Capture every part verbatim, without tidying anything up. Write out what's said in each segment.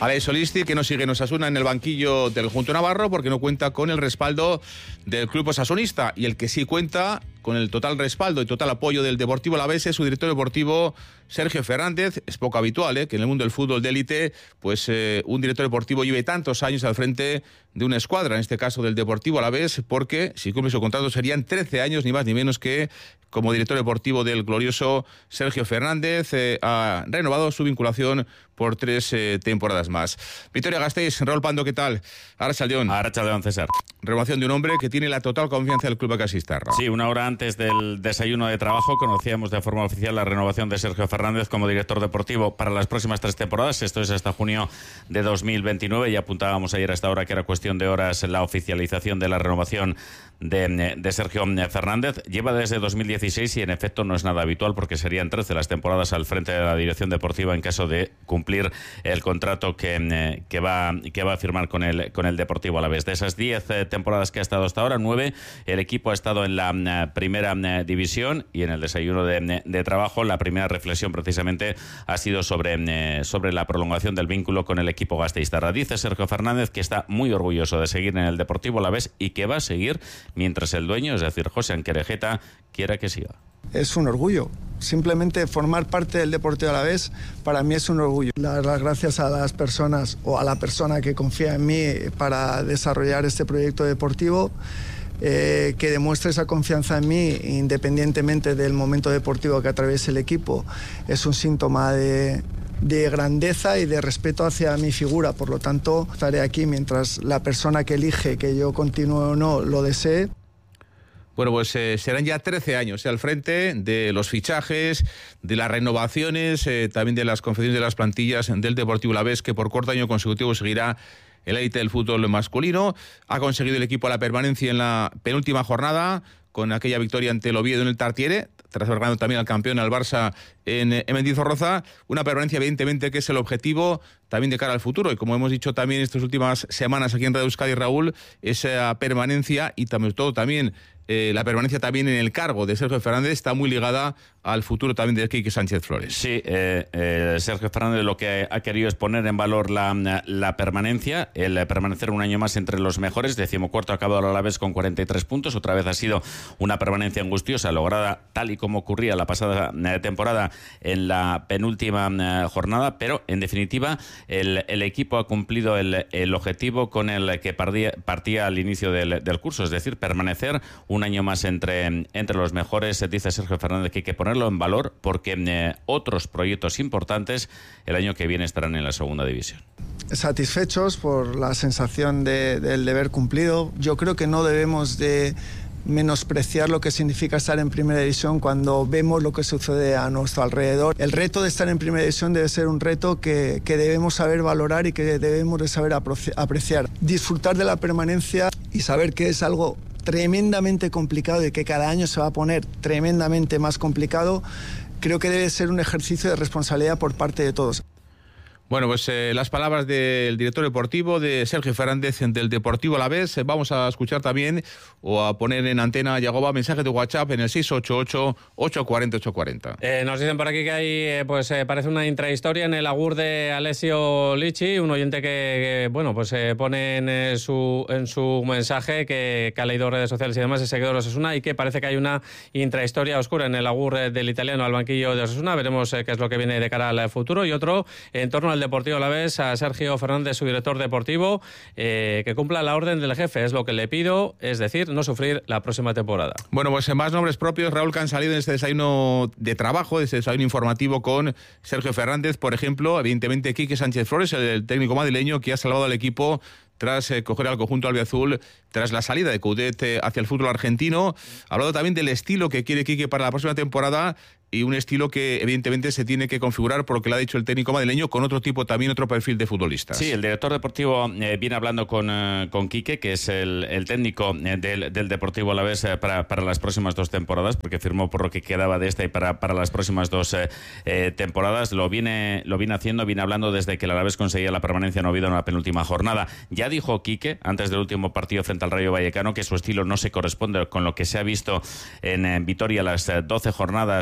Alex Solisti, que no sigue en Osasuna en el banquillo del conjunto navarro porque no cuenta con el respaldo del club osasunista, y el que sí cuenta con el total respaldo y total apoyo del Deportivo Alavés es su director deportivo Sergio Fernández. Es poco habitual ¿eh? que en el mundo del fútbol de élite pues eh, un director deportivo lleve tantos años al frente de una escuadra, en este caso del Deportivo Alavés, porque si cumple su contrato serían trece años, ni más ni menos, que como director deportivo del glorioso Sergio Fernández. Eh, ha renovado su vinculación por tres eh, temporadas más. Vitoria-Gasteiz, Raúl Pando, ¿qué tal? Arratsaldeon. Arratsaldeon, César. Renovación de un hombre que tiene la total confianza del club Casistarra. Sí, una hora antes del desayuno de trabajo conocíamos de forma oficial la renovación de Sergio Fernández como director deportivo para las próximas tres temporadas. Esto es hasta junio de dos mil veintinueve. Ya apuntábamos ayer a esta hora que era cuestión de horas la oficialización de la renovación de, de Sergio Fernández. Lleva desde dos mil dieciséis y en efecto no es nada habitual porque serían trece las temporadas al frente de la dirección deportiva en caso de cumplir el contrato que, que, va, que va a firmar con el, con el Deportivo Alavés. De esas diez temporadas que ha estado hasta ahora, nueve, el equipo ha estado en la primera división, y en el desayuno de, de trabajo la primera reflexión precisamente ha sido sobre, sobre la prolongación del vínculo con el equipo gasteiztarra. Dice Sergio Fernández que está muy orgulloso de seguir en el Deportivo Alavés y que va a seguir mientras el dueño, es decir, José Anquerejeta, quiera que siga. Es un orgullo. Simplemente formar parte del Deportivo Alavés para mí es un orgullo. Dar las gracias a las personas o a la persona que confía en mí para desarrollar este proyecto deportivo, eh, que demuestre esa confianza en mí independientemente del momento deportivo que atraviese el equipo. Es un síntoma de, de grandeza y de respeto hacia mi figura. Por lo tanto, estaré aquí mientras la persona que elige que yo continúe o no lo desee. Bueno, pues eh, serán ya trece años eh, al frente de los fichajes, de las renovaciones, eh, también de las confecciones de las plantillas del Deportivo Alavés, que por cuarto año consecutivo seguirá el élite del fútbol masculino. Ha conseguido el equipo la permanencia en la penúltima jornada con aquella victoria ante el Oviedo en el Tartiere, tras haber ganado también al campeón, al Barça, en, en Mendizorroza. Una permanencia, evidentemente, que es el objetivo también de cara al futuro. Y como hemos dicho también estas últimas semanas aquí en Radio Euskadi, Raúl, esa permanencia y también todo también eh, la permanencia también en el cargo de Sergio Fernández está muy ligada al futuro también de Quique Sánchez Flores. Sí, eh, eh, Sergio Fernández lo que ha querido es poner en valor la, la permanencia, el permanecer un año más entre los mejores. Decimocuarto ha acabado a la vez con cuarenta y tres puntos. Otra vez ha sido una permanencia angustiosa, lograda tal y como ocurría la pasada temporada en la penúltima jornada, pero en definitiva el, el equipo ha cumplido el, el objetivo con el que partía, partía al inicio del, del curso, es decir, permanecer un año más entre, entre los mejores. Dice Sergio Fernández que hay que ponerlo en valor porque eh, otros proyectos importantes el año que viene estarán en la segunda división. Satisfechos por la sensación de, del deber cumplido. Yo creo que no debemos de menospreciar lo que significa estar en primera división cuando vemos lo que sucede a nuestro alrededor. El reto de estar en primera división debe ser un reto que, que debemos saber valorar y que debemos de saber apreciar. Disfrutar de la permanencia y saber que es algo tremendamente complicado y que cada año se va a poner tremendamente más complicado, creo que debe ser un ejercicio de responsabilidad por parte de todos. Bueno, pues eh, las palabras del director deportivo, de Sergio Fernández, del Deportivo Alavés. Vamos a escuchar también o a poner en antena, Yagoba, mensajes de WhatsApp en el seis ocho ocho, ocho cuatro cero, ocho cuatro cero. Eh, nos dicen por aquí que hay, eh, pues eh, parece una intrahistoria en el agur de Alessio Lichi, un oyente que, que bueno, pues eh, pone en, eh, su, en su mensaje que, que ha leído redes sociales y demás, es seguidor de Osasuna, y que parece que hay una intrahistoria oscura en el agur eh, del italiano al banquillo de Osasuna. Veremos eh, qué es lo que viene de cara al futuro. Y otro, en torno al Deportivo Alavés, a Sergio Fernández, su director deportivo, eh, que cumpla la orden del jefe, es lo que le pido, es decir, no sufrir la próxima temporada. Bueno, pues en más nombres propios, Raúl, que han salido en este desayuno de trabajo, de este desayuno informativo con Sergio Fernández, por ejemplo, evidentemente Quique Sánchez Flores, el técnico madrileño que ha salvado al equipo tras eh, coger al conjunto albiazul tras la salida de Coudet eh, hacia el fútbol argentino. Ha hablado también del estilo que quiere Quique para la próxima temporada, y un estilo que evidentemente se tiene que configurar, por lo que le ha dicho el técnico madrileño, con otro tipo, también otro perfil de futbolistas. Sí, el director deportivo eh, viene hablando con, eh, con Quique, que es el, el técnico eh, del, del Deportivo Alavés eh, para, para las próximas dos temporadas, porque firmó por lo que quedaba de esta y para, para las próximas dos eh, eh, temporadas. Lo viene, lo viene haciendo, viene hablando desde que el Alavés conseguía la permanencia en Oviedo en la penúltima jornada. Ya dijo Quique, antes del último partido frente al Rayo Vallecano, que su estilo no se corresponde con lo que se ha visto en, en Vitoria las eh, doce jornadas eh,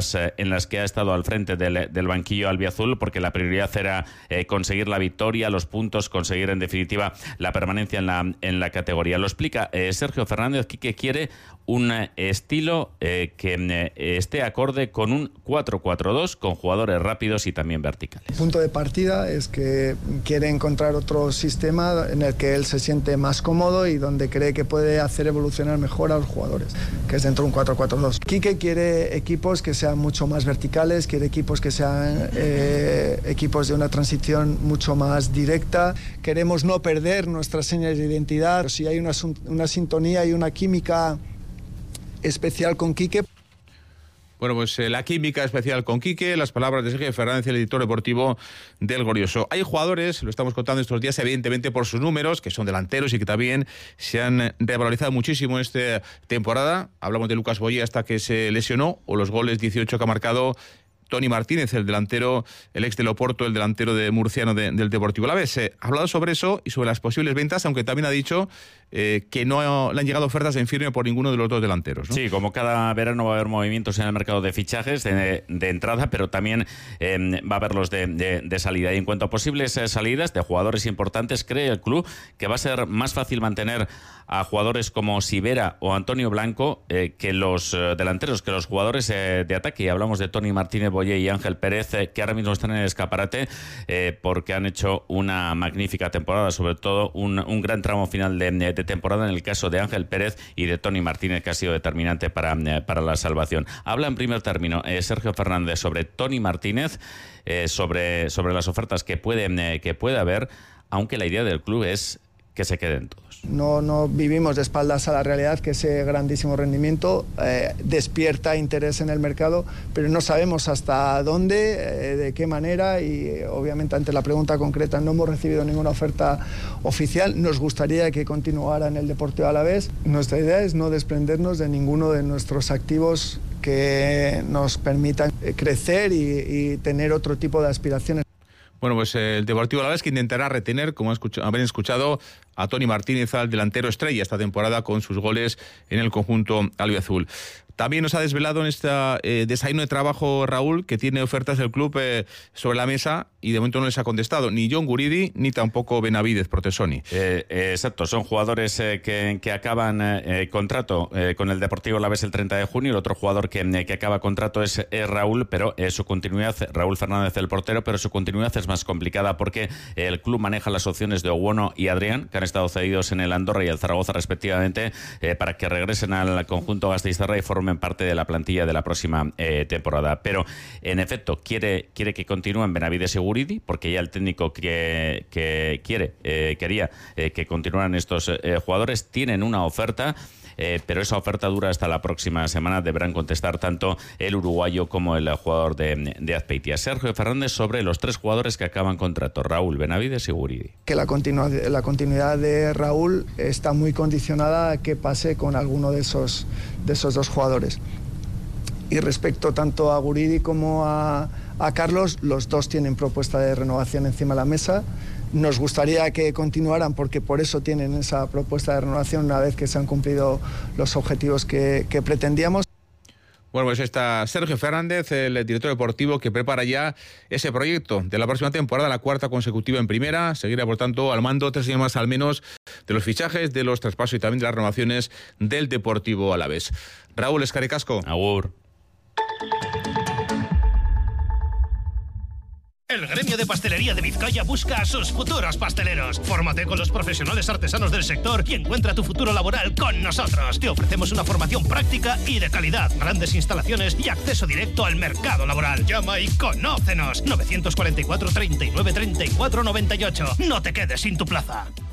en las que ha estado al frente del, del banquillo albiazul, porque la prioridad era eh, conseguir la victoria, los puntos, conseguir en definitiva la permanencia en la, en la categoría. Lo explica eh, Sergio Fernández, que quiere un eh, estilo eh, que eh, esté acorde con un cuatro cuatro dos, con jugadores rápidos y también verticales. El punto de partida es que quiere encontrar otro sistema en el que él se siente más cómodo y donde cree que puede hacer evolucionar mejor a los jugadores, que es dentro de un cuatro cuatro dos. Quique quiere equipos que sean mucho más verticales, quiere equipos que sean eh, equipos de una transición mucho más directa. Queremos no perder nuestras señas de identidad. Si hay una, una sintonía y una química especial con Quique. Bueno, pues eh, la química especial con Quique, las palabras de Sergio Fernández, el editor deportivo del Glorioso. Hay jugadores, lo estamos contando estos días, evidentemente por sus números, que son delanteros y que también se han revalorizado muchísimo en esta temporada. Hablamos de Lucas Boyé hasta que se lesionó, o los goles dieciocho que ha marcado Toni Martínez, el delantero, el ex del Oporto, el delantero de murciano de, del Deportivo Alavés. Eh, ha hablado sobre eso y sobre las posibles ventas, aunque también ha dicho eh, que no le han llegado ofertas en firme por ninguno de los dos delanteros, ¿no? Sí, como cada verano va a haber movimientos en el mercado de fichajes, de, de entrada, pero también eh, va a haber los de, de, de salida. Y en cuanto a posibles eh, salidas de jugadores importantes, cree el club que va a ser más fácil mantener a jugadores como Sivera o Antonio Blanco eh, que los eh, delanteros, que los jugadores eh, de ataque. Y hablamos de Toni Martínez Boyé y Ángel Pérez, eh, que ahora mismo están en el escaparate eh, porque han hecho una magnífica temporada, sobre todo un, un gran tramo final de, de temporada en el caso de Ángel Pérez y de Toni Martínez, que ha sido determinante para, eh, para la salvación. Habla en primer término eh, Sergio Fernández sobre Toni Martínez, eh, sobre, sobre las ofertas que puede, eh, que puede haber, aunque la idea del club es que se queden todos. No, no vivimos de espaldas a la realidad, que ese grandísimo rendimiento eh, despierta interés en el mercado, pero no sabemos hasta dónde, eh, de qué manera, y eh, obviamente ante la pregunta concreta no hemos recibido ninguna oferta oficial. Nos gustaría que continuara en el Deportivo Alavés. Nuestra idea es no desprendernos de ninguno de nuestros activos que nos permitan crecer y, y tener otro tipo de aspiraciones. Bueno, pues el Deportivo Alavés, que intentará retener, como haber escuchado, a Toni Martínez, al delantero estrella esta temporada, con sus goles en el conjunto albiazul. También nos ha desvelado en este eh, desayuno de trabajo, Raúl, que tiene ofertas del club eh, sobre la mesa y de momento no les ha contestado ni John Guridi ni tampoco Benavidez Protesoni. Eh, eh, exacto, son jugadores eh, que, que acaban eh, contrato eh, con el Deportivo Alavés el treinta de junio. El otro jugador que, eh, que acaba contrato es, es Raúl, pero eh, su continuidad, Raúl Fernández, el portero, pero su continuidad es más complicada porque el club maneja las opciones de Owono y Adrián, que han estado cedidos en el Andorra y el Zaragoza respectivamente, eh, para que regresen al conjunto gasteiztarra y formen parte de la plantilla de la próxima eh, temporada. Pero en efecto quiere, quiere que continúen Benavidez y Guridi, porque ya el técnico que, que quiere, eh, quería eh, que continuaran estos eh, jugadores. Tienen una oferta, Eh, pero esa oferta dura hasta la próxima semana. Deberán contestar tanto el uruguayo como el jugador de, de Azpeitia. Sergio Fernández sobre los tres jugadores que acaban contrato: Raúl, Benavidez y Guridi. Que la, continu la continuidad de Raúl está muy condicionada a que pase con alguno de esos, de esos dos jugadores. Y respecto tanto a Guridi como a, a Carlos, los dos tienen propuesta de renovación encima de la mesa. Nos gustaría que continuaran porque por eso tienen esa propuesta de renovación una vez que se han cumplido los objetivos que, que pretendíamos. Bueno, pues está Sergio Fernández, el director deportivo, que prepara ya ese proyecto de la próxima temporada, la cuarta consecutiva en primera. Seguirá, por tanto, al mando tres años más al menos de los fichajes, de los traspasos y también de las renovaciones del Deportivo Alavés. Raúl, escaricasco. Agur. El gremio de pastelería de Vizcaya busca a sus futuros pasteleros. Fórmate con los profesionales artesanos del sector y encuentra tu futuro laboral con nosotros. Te ofrecemos una formación práctica y de calidad, grandes instalaciones y acceso directo al mercado laboral. Llama y conócenos. novecientos cuarenta y cuatro, treinta y nueve, treinta y cuatro, noventa y ocho. No te quedes sin tu plaza.